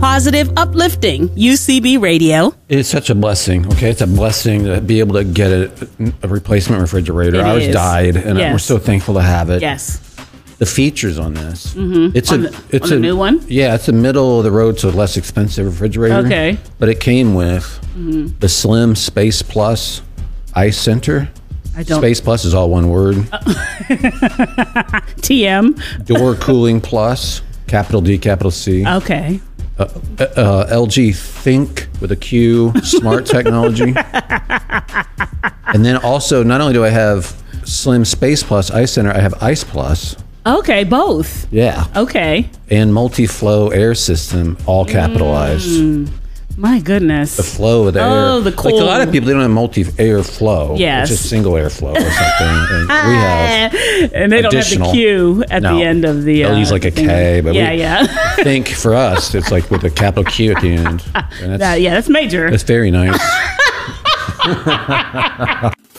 positive, uplifting UCB radio. It's such a blessing. Okay, it's a blessing to be able to get a replacement refrigerator. Ours died, and we're so thankful to have it. Yes. The features on this. It's a new one? Yeah, it's a middle of the road, so less expensive refrigerator. Okay. But it came with the Slim Space Plus Ice Center. Space Plus is all one word. TM. Door Cooling Plus, capital D, capital C. Okay. LG Think with a Q, smart technology. And then also, not only do I have Slim Space Plus Ice Center, I have Ice Plus. Okay, both. Yeah. Okay. And multi-flow air system, all capitalized. My goodness. The flow of the air. Oh, the cold. Like a lot of people, they don't have multi-air flow. Yes. It's just single air flow or something. And we have and they don't have the Q at the end of the... They'll use like a K. But yeah. Think for us, it's like with a capital Q at the end. And that's major. That's very nice.